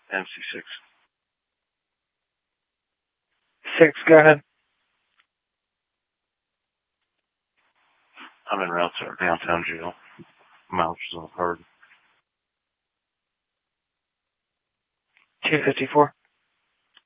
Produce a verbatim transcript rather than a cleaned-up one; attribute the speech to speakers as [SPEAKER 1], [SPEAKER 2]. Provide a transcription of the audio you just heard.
[SPEAKER 1] M C six.
[SPEAKER 2] Six, go ahead.
[SPEAKER 1] I'm in route to our downtown jail. Mileage is on the card.
[SPEAKER 2] two fifty-four.